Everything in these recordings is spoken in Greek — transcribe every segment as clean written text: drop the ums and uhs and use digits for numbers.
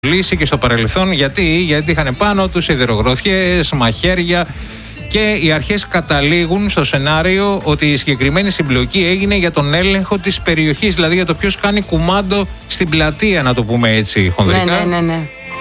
λύσει και στο παρελθόν. Γιατί είχαν πάνω τους σιδηρογροθιές, μαχαίρια. Και οι αρχές καταλήγουν στο σενάριο ότι η συγκεκριμένη συμπλοκή έγινε για τον έλεγχο της περιοχής, δηλαδή για το ποιος κάνει κουμάντο στην πλατεία, να το πούμε έτσι χονδρικά. Ναι.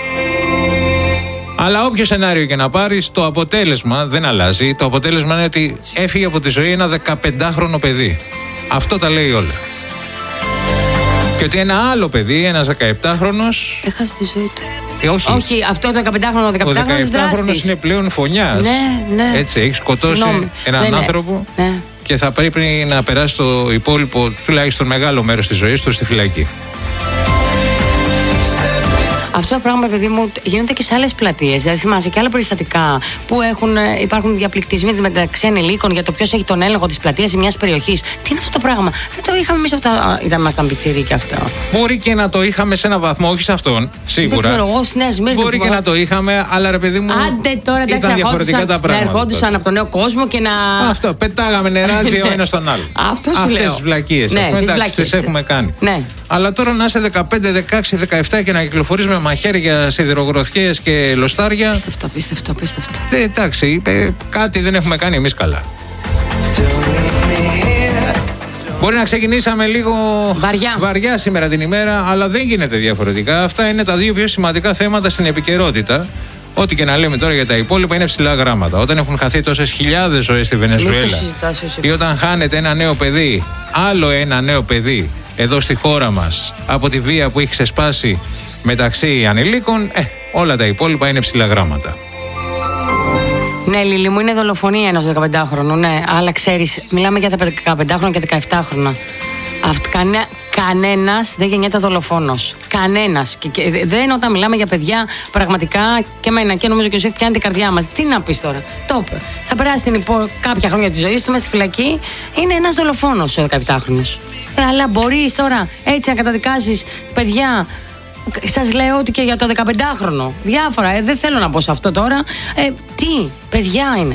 Αλλά όποιο σενάριο και να πάρεις, το αποτέλεσμα δεν αλλάζει. Το αποτέλεσμα είναι ότι έφυγε από τη ζωή ένα 15χρονο παιδί. Αυτό τα λέει όλα. Και ότι ένα άλλο παιδί, ένας 17χρονος... έχασε τη ζωή του. Όχι, αυτό το 15χρονο, ο 17χρονος είναι πλέον φωνιάς. Ναι. Έτσι, έχει σκοτώσει έναν άνθρωπο και θα πρέπει να περάσει το υπόλοιπο, τουλάχιστον μεγάλο μέρος της ζωής του στη φυλακή. Αυτό το πράγμα, παιδί μου, γίνεται και σε άλλες πλατείες. Δηλαδή, θυμάσαι και άλλα περιστατικά που υπάρχουν διαπληκτισμοί μεταξύ ανηλίκων για το ποιος έχει τον έλεγχο της πλατείας ή μιας περιοχής. Τι είναι αυτό το πράγμα? Δεν το είχαμε εμείς αυτά. Ήμασταν πιτσιρίκι αυτό. Μπορεί και να το είχαμε σε ένα βαθμό, όχι σε αυτόν, σίγουρα. Δεν ξέρω εγώ, στη Νέα Σμύρνη. Μπορεί και να το είχαμε, αλλά ρε παιδί μου. Άντε τώρα, ήταν διαφορετικά τα πράγματα. Να ερχόντουσαν από τον νέο κόσμο και να. Αυτό, πετάγαμε νεράτζι ο ένας στον άλλο. Αυτές τις βλακίες. Εντάξει, τις έχουμε κάνει. Αλλά τώρα να είσαι 15, 16, 17 και να κυκλοφορείς με μαχαίρια, σιδηρογροθιές και λοστάρια. Πίστευτο. Εντάξει, κάτι δεν έχουμε κάνει εμείς καλά. Μπορεί να ξεκινήσαμε λίγο βαριά σήμερα την ημέρα, αλλά δεν γίνεται διαφορετικά. Αυτά είναι τα δύο πιο σημαντικά θέματα στην επικαιρότητα. Ό,τι και να λέμε τώρα για τα υπόλοιπα είναι ψηλά γράμματα. Όταν έχουν χαθεί τόσες χιλιάδες ζωές στη Βενεζουέλα ή όταν χάνεται ένα νέο παιδί, άλλο ένα νέο παιδί εδώ στη χώρα μας από τη βία που έχει ξεσπάσει μεταξύ ανηλίκων, όλα τα υπόλοιπα είναι ψηλά γράμματα. Ναι, Λίλη μου, είναι δολοφονία ενός 15χρονου, ναι. Αλλά ξέρεις, μιλάμε για τα 15χρονα και 17χρονα. Κανένας δεν γεννιέται δολοφόνος. Κανένας. Και δεν, όταν μιλάμε για παιδιά, πραγματικά και εμένα και νομίζω και ο Ζεφ πιάνει την καρδιά μας. Τι να πεις τώρα? Το είπε. Θα περάσει κάποια χρόνια της ζωής του μέσα στη φυλακή. Είναι ένας δολοφόνος ο 17χρονος. Αλλά μπορείς τώρα έτσι να καταδικάσεις παιδιά? Σας λέω ότι και για το 15χρονο. Διάφορα. Δεν θέλω να πω σε αυτό τώρα. Τι παιδιά είναι.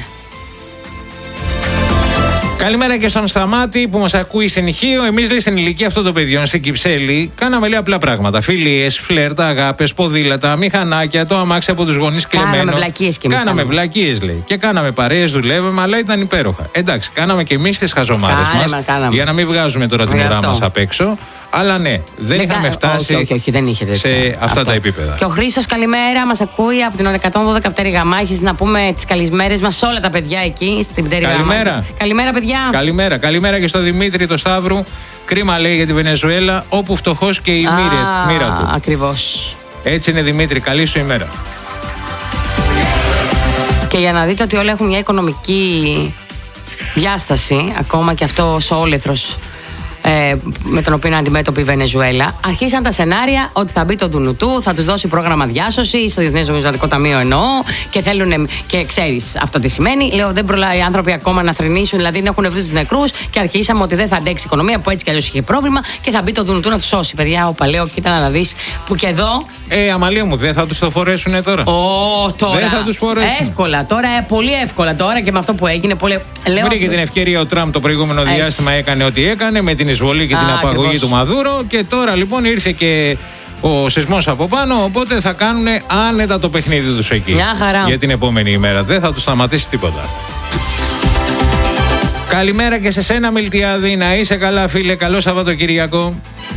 Καλημέρα και στον Σταμάτη που μας ακούει στην Ηχείο. Εμείς, λέει, στην ηλικία αυτών των παιδιών στην Κυψέλη κάναμε, λέει, απλά πράγματα. Φιλίες, φλερτα, αγάπες, ποδήλατα, μηχανάκια, το αμάξι από τους γονείς κλεμμένο. Κάναμε βλακίες και εμείς. Κάναμε βλακίες, λέει. Και κάναμε παρέες, δουλεύαμε, αλλά ήταν υπέροχα. Εντάξει, κάναμε και εμείς τις χαζομάρες μας. Για να μην βγάζουμε τώρα την ουρά μας απ' έξω. Αλλά ναι, δεν είχαμε φτάσει όχι, δεν είχε σε αυτά τα επίπεδα. Και ο Χρήστος, καλημέρα, μας ακούει από την 112 Πτέρυγα Μάχης. Να πούμε τις καλημέρες μας σε όλα τα παιδιά εκεί στην Πτέρυγα Μάχης. Καλημέρα, παιδιά. Καλημέρα και στο Δημήτρη το Σταύρου. Κρίμα, λέει, για τη Βενεζουέλα, όπου φτωχός και η μοίρα του. Ακριβώς. Έτσι είναι, Δημήτρη, καλή σου ημέρα. Και για να δείτε ότι όλα έχουν μια οικονομική διάσταση, ακόμα και αυτό ο όλεθρος με τον οποίο είναι αντιμέτωπη η Βενεζουέλα, αρχίσαν τα σενάρια ότι θα μπει το Δουνουτού, θα τους δώσει πρόγραμμα διάσωση στο Διεθνές Νομισματικό Ταμείο, εννοώ, και θέλουν. Και ξέρεις αυτό τι σημαίνει. Λέω, δεν προλάβει οι άνθρωποι ακόμα να θρηνήσουν, δηλαδή δεν έχουν βρει τους νεκρούς και αρχίσαμε ότι δεν θα αντέξει η οικονομία που έτσι κι αλλιώς είχε πρόβλημα και θα μπει το Δουνουτού να τους σώσει. Παιδιά, όπα, λέω, κοίτα να δεις που και εδώ. Αμαλία μου, δεν θα τους το φορέσουνε τώρα? Τώρα. Δεν θα τους φορέσουν. Εύκολα τώρα, πολύ εύκολα τώρα και με αυτό που έγινε. Βρήκε την ευκαιρία ο Τραμπ το προηγούμενο διάστημα, έκανε ό,τι έκανε με την εισβολή και την απαγωγή του Μαδούρο. Και τώρα λοιπόν ήρθε και ο σεισμός από πάνω. Οπότε θα κάνουν άνετα το παιχνίδι τους εκεί. Μια χαρά. Για την επόμενη ημέρα. Δεν θα τους σταματήσει τίποτα. Καλημέρα και σε σένα, Μιλτιάδη. Να είσαι καλά, φίλε. Καλό Σαββατοκυριακό.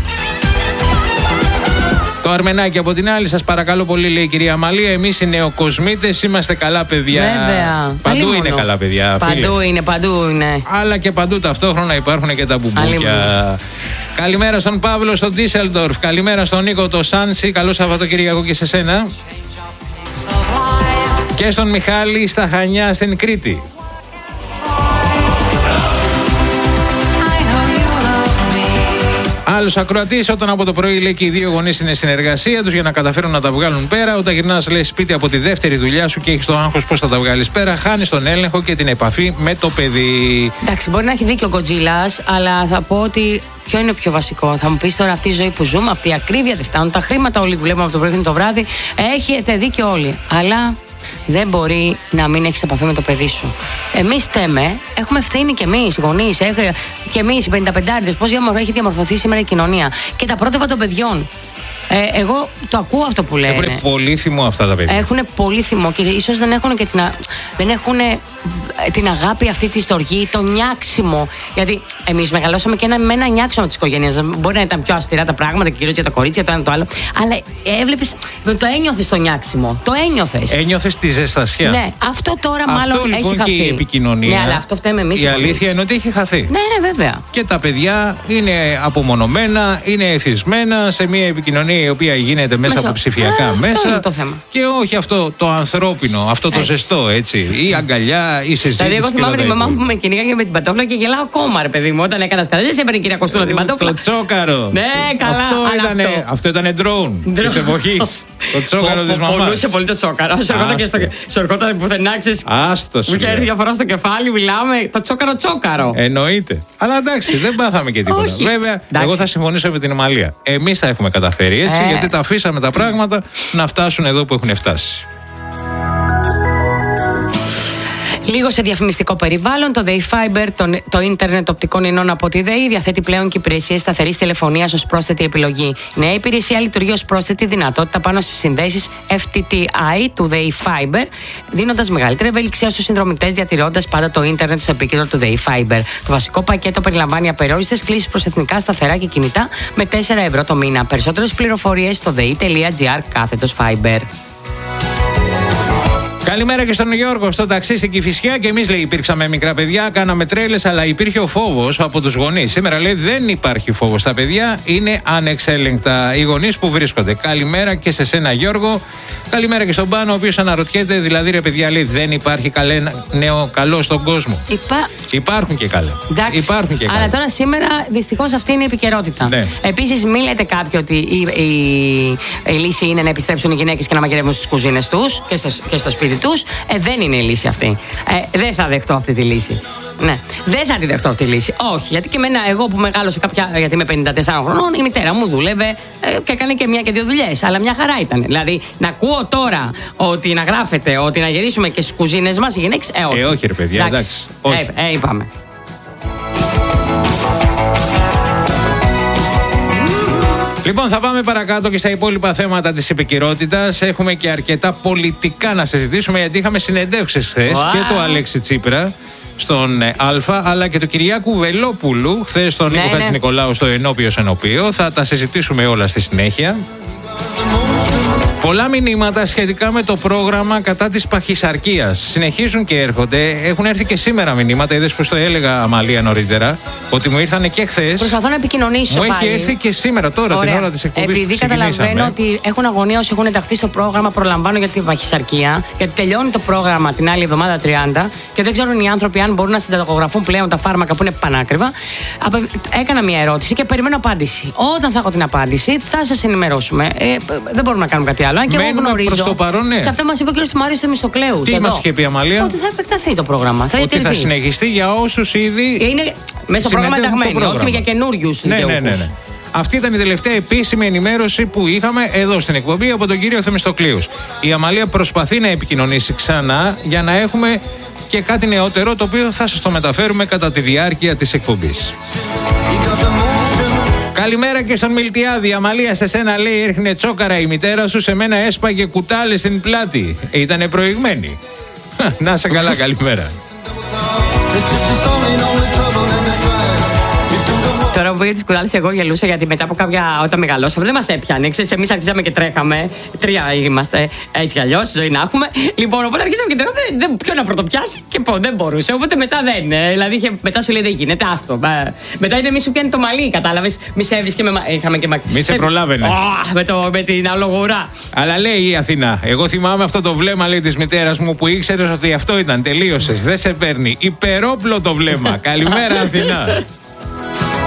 Το Αρμενάκι από την άλλη, σας παρακαλώ πολύ, λέει η κυρία Αμαλία. Εμείς οι νεοκοσμήτες είμαστε καλά παιδιά. Βέβαια. Παντού είναι καλά παιδιά. Παντού είναι. Αλλά και παντού ταυτόχρονα υπάρχουν και τα μπουμπούκια. Καλημέρα στον Παύλο στον Ντίσελντορφ. Καλημέρα στον Νίκο το Σάντσι. Καλό Σαββατοκυριακό και σε σένα. Και στον Μιχάλη στα Χανιά στην Κρήτη. Άλλος ακροατής, όταν από το πρωί, λέει, και οι δύο γονείς είναι στην εργασία τους για να καταφέρουν να τα βγάλουν πέρα, όταν γυρνάς, λέει, σπίτι από τη δεύτερη δουλειά σου και έχεις το άγχος πώς θα τα βγάλεις πέρα, χάνεις τον έλεγχο και την επαφή με το παιδί. Εντάξει, μπορεί να έχει δίκιο ο Γκοτζίλας, αλλά θα πω ότι ποιο είναι πιο βασικό? Θα μου πεις τώρα, αυτή η ζωή που ζούμε, αυτή η ακρίβεια, δεν φτάνουν τα χρήματα, όλοι δουλεύουμε από το πρωί το βράδυ. Έχετε δίκιο όλοι. Αλλά δεν μπορεί να μην έχεις επαφή με το παιδί σου. Εμείς φταίμε, έχουμε ευθύνη κι εμείς, οι γονείς, και εμείς οι 55άριδες, πώς έχει διαμορφωθεί σήμερα η κοινωνία. Και τα πρότυπα των παιδιών. Εγώ το ακούω αυτό που λένε. Έχουν πολύ θυμό αυτά τα παιδιά. Έχουν πολύ θυμό και ίσως δεν έχουν και την αγάπη αυτή τη στοργή, το νιάξιμο. Γιατί εμείς μεγαλώσαμε και με ένα νιάξιμο της οικογένειας. Μπορεί να ήταν πιο αυστηρά τα πράγματα και κυρίως για τα κορίτσια, το ένα το άλλο. Αλλά έβλεπες, το ένιωθες το νιάξιμο. Το ένιωθες. Ένιωθες τη ζεστασιά. Ναι, αυτό τώρα μάλλον αυτό, λοιπόν, έχει χαθεί. Και η επικοινωνία. Ναι, αλλά αυτό φταίμε εμείς. Η αλήθεια είναι ότι έχει χαθεί. Ναι, βέβαια. Και τα παιδιά είναι απομονωμένα, είναι εθισμένα σε μια επικοινωνία η οποία γίνεται μέσα από ψηφιακά μέσα. Αυτό είναι το θέμα. Και όχι αυτό το ανθρώπινο, αυτό το ζεστό, έτσι. Η αγκαλιά, η συζήτηση. Δηλαδή, εγώ θυμάμαι τη μαμά μου με κυνήγαγε με την παντόφλα και γελάω ακόμα, ρε παιδί μου. Όταν έκανα σκανδαλιά, έπαιρνε η κυρία Κωστούνα την παντόφλα. Το τσόκαρο. Ναι, καλά. Αυτό ήταν drone τη εποχή. Το τσόκαρο τη μαμά. Πονούσε πολύ το τσόκαρο. Σου ερχόταν πουθενά, ξέρει. Άστο. Μου είχε μια φορά στο κεφάλι, μιλάμε. Το τσόκαρο. Εννοείται. Αλλά εντάξει, δεν πάθαμε και τίποτα. Βέβαια, εγώ θα συμφωνήσω με την Αμαλία. Εμείς τα έχουμε καταφέρει έτσι, γιατί τα αφήσαμε τα πράγματα να φτάσουν εδώ που έχουν φτάσει. Λίγο σε διαφημιστικό περιβάλλον, το ΔΕΗ Fiber, το ίντερνετ οπτικών ινών από τη ΔΕΗ, διαθέτει πλέον και υπηρεσίες σταθερής τηλεφωνίας ως πρόσθετη επιλογή. Η νέα υπηρεσία λειτουργεί ως πρόσθετη δυνατότητα πάνω στις συνδέσεις FTTI του ΔΕΗ Fiber, δίνοντας μεγαλύτερη ευελιξία στους συνδρομητές, διατηρώντας πάντα το ίντερνετ στο επίκεντρο του ΔΕΗ Fiber. Το βασικό πακέτο περιλαμβάνει απεριόριστες κλήσεις προς εθνικά σταθερά και κινητά με 4 ευρώ το μήνα. Περισσότερες πληροφορίες στο dei.gr/Fiber. Καλημέρα και στον Γιώργο στο ταξί στην Κηφισιά. Και εμείς, λέει, υπήρξαμε μικρά παιδιά, κάναμε τρέλες, αλλά υπήρχε ο φόβος από τους γονείς. Σήμερα, λέει, δεν υπάρχει φόβος. Τα παιδιά είναι ανεξέλεγκτα. Οι γονείς που βρίσκονται. Καλημέρα και σε σένα, Γιώργο. Καλημέρα και στον Πάνο, ο οποίος αναρωτιέται, δηλαδή, ρε παιδιά, λέει, δεν υπάρχει νέο καλό στον κόσμο. Υπάρχουν και καλά. Υπάρχουν και καλά. Αλλά τώρα σήμερα δυστυχώς αυτή είναι η επικαιρότητα. Ναι. Επίσης, μην λέτε κάποιοι ότι η λύση είναι να επιστρέψουν οι γυναίκες και να μαγειρεύουν στις κουζίνες τους και στο σπίτι τους. Δεν είναι η λύση αυτή. Δεν θα δεχτώ αυτή τη λύση. Ναι, δεν θα τη δεχτώ αυτή τη λύση. Όχι, γιατί και εμένα, εγώ που μεγάλωσα γιατί είμαι 54 χρονών, η μητέρα μου δούλευε και έκανε και μια και δύο δουλειές. Αλλά μια χαρά ήταν. Δηλαδή, να ακούω τώρα ότι να γράφετε ότι να γυρίσουμε και στις κουζίνες μας οι γυναίκες. Όχι. Όχι, ρε παιδιά, εντάξει. Είπαμε. Λοιπόν, θα πάμε παρακάτω και στα υπόλοιπα θέματα της επικαιρότητας. Έχουμε και αρκετά πολιτικά να συζητήσουμε, γιατί είχαμε συνεντεύξεις χθες και του Αλέξη Τσίπρα στον Α, αλλά και του Κυριάκου Βελόπουλου χθες στον Νίκο Χατζηνικολάου στο Ενώπιος Ενωπείο. Θα τα συζητήσουμε όλα στη συνέχεια. Πολλά μηνύματα σχετικά με το πρόγραμμα κατά της παχυσαρκίας συνεχίζουν και έρχονται. Έχουν έρθει και σήμερα μηνύματα. Είδες πως το έλεγα, Αμαλία, νωρίτερα, ότι μου ήρθαν και χθες. Προσπαθώ να επικοινωνήσω. Μου έχει έρθει και σήμερα, τώρα, την ώρα της εκπομπής. Επειδή καταλαβαίνω ότι έχουν αγωνία όσοι έχουν ενταχθεί στο πρόγραμμα, προλαμβάνω για την παχυσαρκία, γιατί τελειώνει το πρόγραμμα την άλλη εβδομάδα 30 και δεν ξέρουν οι άνθρωποι αν μπορούν να συνταγογραφούν πλέον τα φάρμακα που είναι πανάκριβα. Έκανα μια ερώτηση και περιμένω απάντηση. Όταν θα έχω την απάντηση, θα σας ενημερώσουμε. Δεν μπορούμε να κάνουμε κάτι άλλο. Αν και εγώ γνωρίζω. Προς το παρόν, ναι. Σε αυτό μας είπε ο κ. Μάριος του Μισοκλέου. Τι μας είχε πει, Αμαλία? Ότι θα επεκταθεί το πρόγραμμα. Ότι θα συνεχιστεί για όσους ήδη. Είναι μέσα στο πρόγραμμα ενταγμένοι, όχι για καινούριους δικαιούχους. Ναι. Αυτή ήταν η τελευταία επίσημη ενημέρωση που είχαμε εδώ στην εκπομπή από τον κύριο Θεμιστοκλέου. Η Αμαλία προσπαθεί να επικοινωνήσει ξανά για να έχουμε και κάτι νεότερο, το οποίο θα σας το μεταφέρουμε κατά τη διάρκεια της εκπομπής. Καλημέρα και στον Μιλτιάδη. Αμαλία, σε σένα, λέει, έριχνε τσόκαρα η μητέρα σου, σε μένα έσπαγε κουτάλες στην πλάτη. Ήτανε προηγμένη. Να σε καλά, καλημέρα. Τώρα που πήγε τις κουτάλες, εγώ γελούσα, γιατί μετά από όταν μεγαλώσαμε δεν μας έπιανε. Ξέρεις, εμείς αρχίζαμε και τρέχαμε. 3 είμαστε έτσι κι αλλιώς, ζωή να έχουμε. Λοιπόν, οπότε αρχίσαμε και τρέχαμε. Ποιο να πρωτοπιάσει και δεν μπορούσε. Οπότε μετά δεν. Δηλαδή, μετά σου λέει δεν γίνεται, άστο. Μετά είναι μη σου πιάνει το μαλλί, κατάλαβες. Μη σε έβρισκε είχαμε και μη σε προλάβαινε. Με την αλογουρά. Αλλά λέει η Αθηνά, εγώ θυμάμαι αυτό το βλέμμα, λέει, της μητέρας μου, που ήξερες ότι αυτό ήταν. Τελείωσες. Δεν σε παίρνει. Υπερόπλο το βλέμμα. Καλημέρα, Αθηνά.